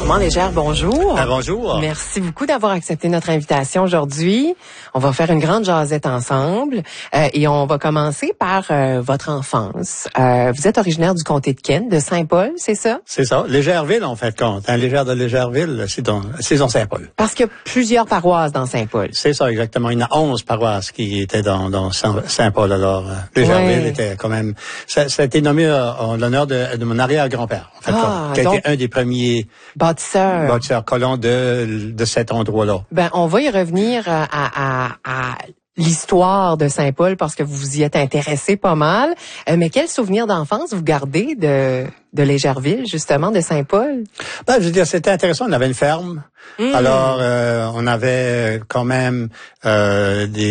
Armand Légère, bonjour. Bonjour. Merci beaucoup d'avoir accepté notre invitation aujourd'hui. On va faire une grande jasette ensemble et on va commencer par votre enfance. Vous êtes originaire du comté de Kent, de Saint-Paul, c'est ça? C'est ça. Légèreville, en fait, compte. Légère de Légèreville, c'est dans Saint-Paul. Parce qu'il y a plusieurs paroisses dans Saint-Paul. C'est ça, exactement. Il y en a 11 paroisses qui étaient dans Saint-Paul. Alors, Légèreville était quand même... Ça a été nommé en l'honneur de mon arrière-grand-père, en fait, qui a été un des premiers bâtisseurs colons de cet endroit-là. Ben, on va y revenir à l'histoire de Saint-Paul parce que vous vous y êtes intéressé pas mal. Mais quel souvenir d'enfance vous gardez de Légèreville, justement, de Saint-Paul? Ben, je veux dire, c'était intéressant. On avait une ferme. Alors, on avait quand même des